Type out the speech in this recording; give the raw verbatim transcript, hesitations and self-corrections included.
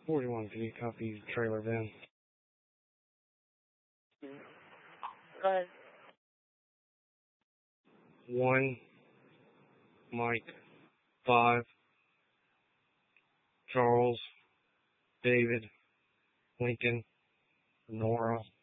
forty-one, can you copy trailer van? Go ahead. One, Mike, five, Charles, David, Lincoln, Nora,